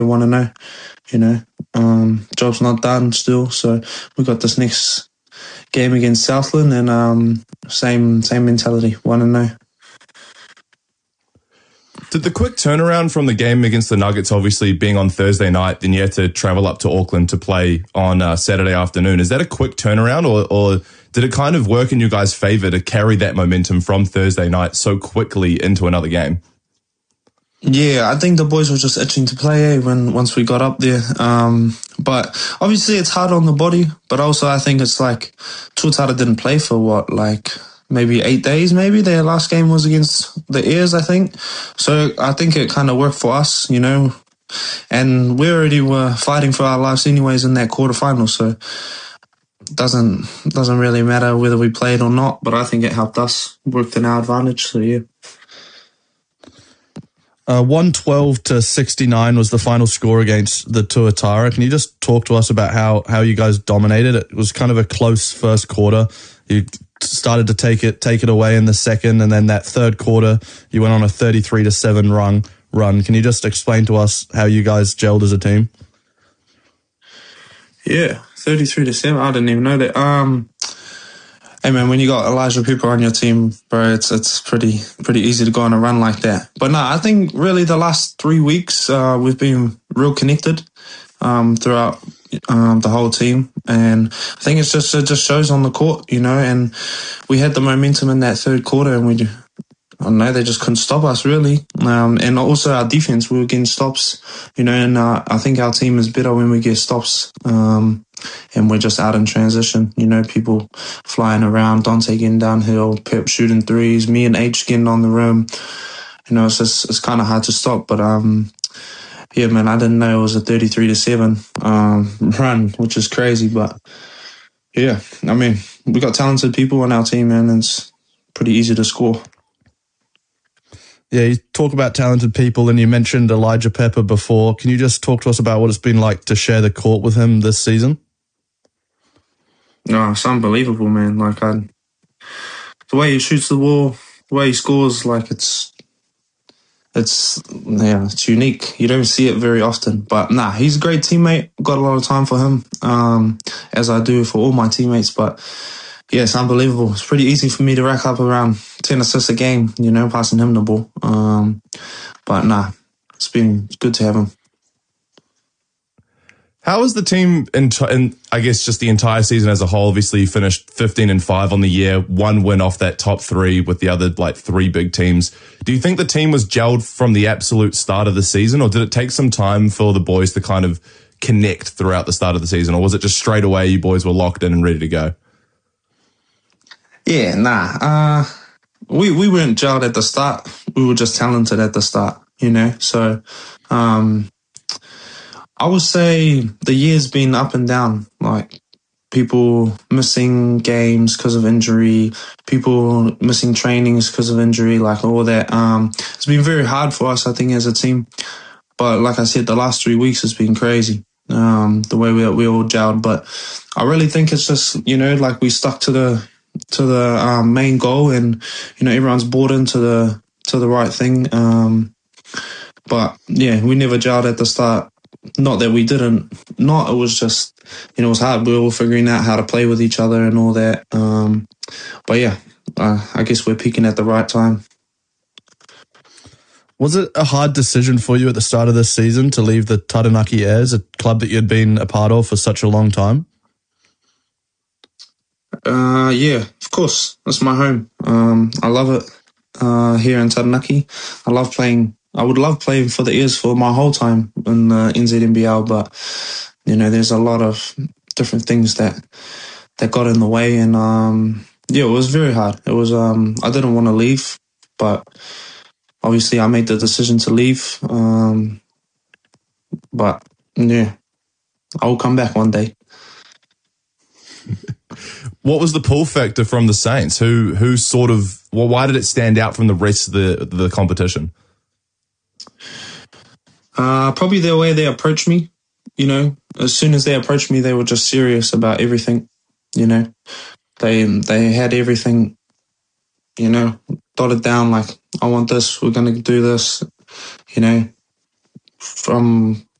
want to know, you know. Job's not done still, so we got this next game against Southland, and same mentality, want to know. Did the quick turnaround from the game against the Nuggets, obviously being on Thursday night, then you had to travel up to Auckland to play on Saturday afternoon, is that a quick turnaround, or did it kind of work in you guys' favour to carry that momentum from Thursday night so quickly into another game? Yeah, I think the boys were just itching to play once we got up there. But obviously it's hard on the body, but also I think it's like Tuatara didn't play for maybe 8 days maybe. Their last game was against the Airs, I think. So I think it kind of worked for us, you know. And we already were fighting for our lives anyways in that quarterfinal, so it doesn't really matter whether we played or not, but I think it helped us, worked in our advantage, so yeah. 112-69 was the final score against the Tuatara. Can you just talk to us about how you guys dominated? It was kind of a close first quarter. You started to take it away in the second, and then that third quarter, you went on a 33-7 run. Can you just explain to us how you guys gelled as a team? Yeah, 33-7. I didn't even know that. Hey man, when you got Elijah Pepper on your team, bro, it's pretty easy to go on a run like that. But no, I think really the last 3 weeks we've been real connected throughout the whole team, and I think it just shows on the court, you know. And we had the momentum in that third quarter, and they just couldn't stop us really. And also our defense, we were getting stops, you know. And I think our team is better when we get stops. And we're just out in transition, you know, people flying around, Dante getting downhill, Pep shooting threes, me and H getting on the rim. You know, it's kind of hard to stop. But, yeah, man, I didn't know it was a 33-7 run, which is crazy. But, yeah, I mean, we got talented people on our team, man, and it's pretty easy to score. Yeah, you talk about talented people, and you mentioned Elijah Pepper before. Can you just talk to us about what it's been like to share the court with him this season? No, it's unbelievable, man. Like, the way he shoots the ball, the way he scores, like it's unique. You don't see it very often. But nah, he's a great teammate. Got a lot of time for him, as I do for all my teammates. But yeah, it's unbelievable. It's pretty easy for me to rack up around 10 assists a game, you know, passing him the ball. But nah, it's been good to have him. How was the team in I guess just the entire season as a whole? Obviously, you finished 15-5 on the year, one win off that top three with the other three big teams. Do you think the team was gelled from the absolute start of the season, or did it take some time for the boys to kind of connect throughout the start of the season, or was it just straight away you boys were locked in and ready to go? Yeah, nah. We weren't gelled at the start. We were just talented at the start, you know. So, I would say the year's been up and down. Like people missing games because of injury, people missing trainings because of injury, like all that. It's been very hard for us, I think, as a team. But like I said, the last 3 weeks has been crazy. The way we all gelled. But I really think it's just, you know, like we stuck to the main goal, and you know everyone's bought into the right thing. But yeah, we never gelled at the start. Not that we didn't. It was just, you know, it was hard. We were all figuring out how to play with each other and all that. But yeah, I guess we're peaking at the right time. Was it a hard decision for you at the start of this season to leave the Taranaki Airs, a club that you'd been a part of for such a long time? Yeah, of course. That's my home. I love it here in Taranaki. I would love playing for the Airs for my whole time in the NZNBL, but you know, there's a lot of different things that got in the way, and yeah, it was very hard. It was I didn't want to leave, but obviously I made the decision to leave. But yeah, I will come back one day. What was the pull factor from the Saints? Who sort of, well, why did it stand out from the rest of the competition? Probably the way they approached me. You know, as soon as they approached me, they were just serious about everything. You know, they had everything, you know, dotted down. Like, I want this. We're gonna do this. You know, from